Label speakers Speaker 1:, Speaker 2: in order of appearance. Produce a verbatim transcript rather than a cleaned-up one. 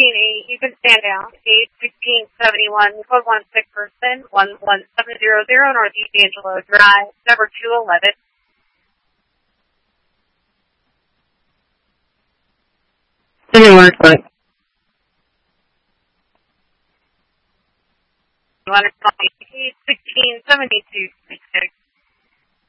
Speaker 1: fifteen eight, you can stand down. eight sixteen seventy-one, code one six person, one one seven zero zero, Northeast Angelo Drive, number two eleven.
Speaker 2: Didn't work, but...
Speaker 1: You want to call me eight sixteen seventy-two six.